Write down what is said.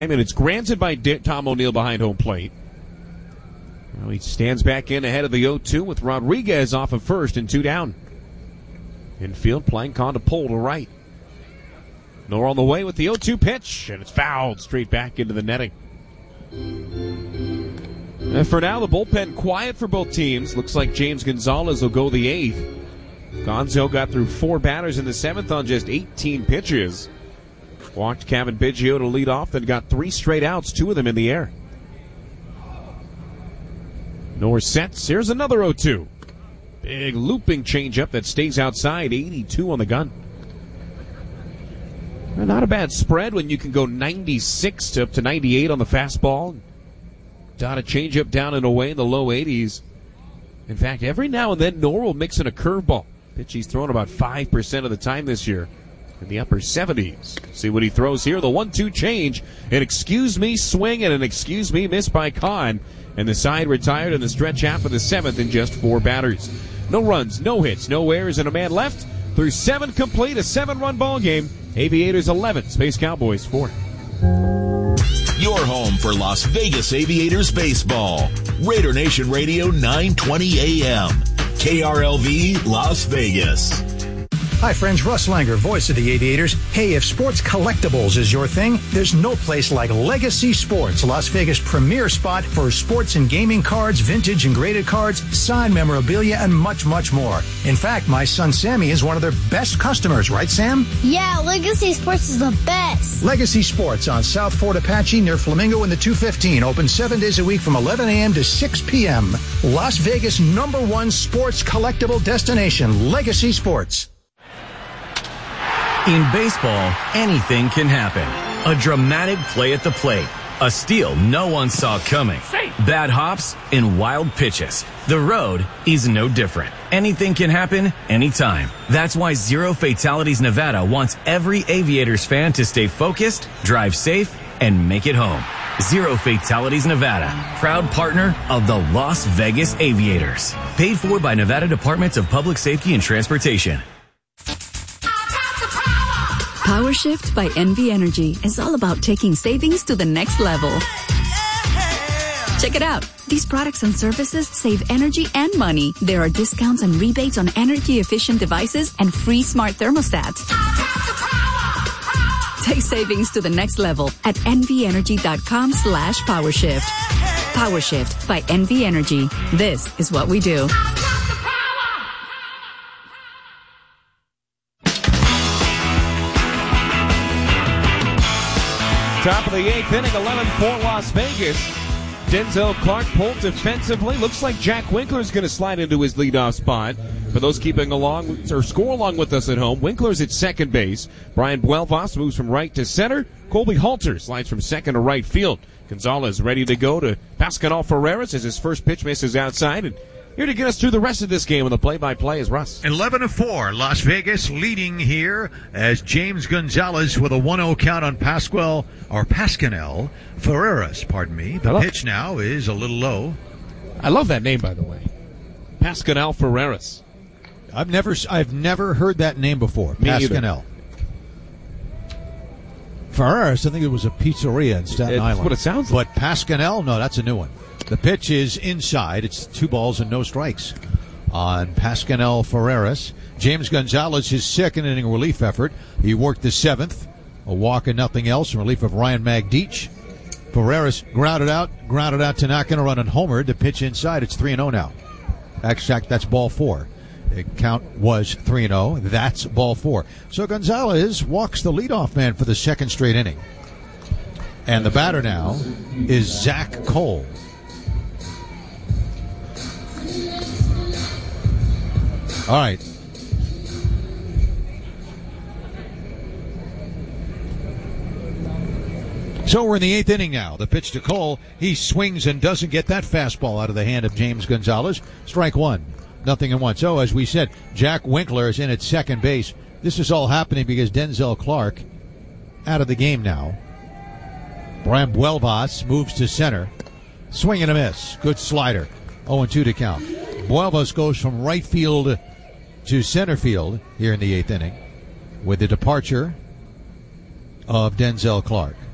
And it's granted by Tom O'Neill behind home plate. Well, he stands back in ahead of the 0-2 with Rodriguez off of first and 2 down. Infield, Plancon to pull to right. Nor on the way with the 0-2 pitch, and it's fouled straight back into the netting. And for now, the bullpen quiet for both teams. Looks like James Gonzalez will go the 8th. Gonzo got through 4 batters in the 7th on just 18 pitches. Walked Kevin Biggio to lead off, then got 3 straight outs, 2 of them in the air. Norris sets. Here's another 0-2. Big looping changeup that stays outside. 82 on the gun. Well, not a bad spread when you can go 96 to up to 98 on the fastball. Dot a changeup down and away in the low 80s. In fact, every now and then Nor will mix in a curveball. Pitch he's thrown about 5% of the time this year. In the upper 70s. See what he throws here. The 1-2 change. An excuse me swing and an excuse me miss by Kahn. And the side retired in the stretch half of the 7th in just 4 batters. No runs, no hits, no errors, and a man left. Through 7 complete, a 7-run ball game. Aviators 11, Space Cowboys 4. Your home for Las Vegas Aviators baseball. Raider Nation Radio 920 AM. KRLV Las Vegas. Hi friends, Russ Langer, voice of the Aviators. Hey, if sports collectibles is your thing, there's no place like Legacy Sports, Las Vegas' premier spot for sports and gaming cards, vintage and graded cards, signed memorabilia, and much, much more. In fact, my son Sammy is one of their best customers, right Sam? Yeah, Legacy Sports is the best. Legacy Sports on South Fort Apache near Flamingo in the 215, open 7 days a week from 11 a.m. to 6 p.m. Las Vegas' #1 sports collectible destination, Legacy Sports. In baseball, anything can happen. A dramatic play at the plate. A steal no one saw coming. Bad hops and wild pitches. The road is no different. Anything can happen anytime. That's why Zero Fatalities Nevada wants every Aviators fan to stay focused, drive safe, and make it home. Zero Fatalities Nevada, proud partner of the Las Vegas Aviators. Paid for by Nevada Departments of Public Safety and Transportation. Power Shift by NV Energy is all about taking savings to the next level. Check it out. These products and services save energy and money. There are discounts and rebates on energy-efficient devices and free smart thermostats. Take savings to the next level at nvenergy.com/powershift. Power Shift by NV Energy. This is what we do. Top of the 8th inning, 11-4 Las Vegas. Denzel Clark pulled defensively. Looks like Jack Winkler's going to slide into his leadoff spot. For those keeping along or score along with us at home, Winkler's at second base. Brian Buelvas moves from right to center. Colby Halter slides from second to right field. Gonzalez ready to go to Pascal Ferreras as his first pitch misses outside. And here to get us through the rest of this game on the play-by-play is Russ. 11-4, Las Vegas leading here as James Gonzalez with a 1-0 count on Pascal Ferreras, The pitch now is a little low. I love that name, by the way. Pascal Ferreras. I've never heard that name before. Me Pascal. either. Ferreras, I think it was a pizzeria in Staten Island. That's what it sounds like. But Pascal, no, that's a new one. The pitch is inside. It's 2 balls and no strikes on Pascal Ferreras. James Gonzalez, his second inning relief effort. He worked the 7th. A walk and nothing else in relief of Ryan Magdic. Ferreras grounded out to not going to run and homered. The pitch inside. It's 3-0 now. Actually, that's ball 4. The count was 3-0. That's ball 4. So Gonzalez walks the leadoff man for the second straight inning. And the batter now is Zach Cole. All right. So we're in the 8th inning now. The pitch to Cole. He swings and doesn't get that fastball out of the hand of James Gonzalez. Strike 1. 0-1. So as we said, Jack Winkler is in at second base. This is all happening because Denzel Clark out of the game now. Brian Buelvas moves to center. Swing and a miss. Good slider. 0-2 to count. Buelvas goes from right field to center field here in the 8th inning with the departure of Denzel Clark.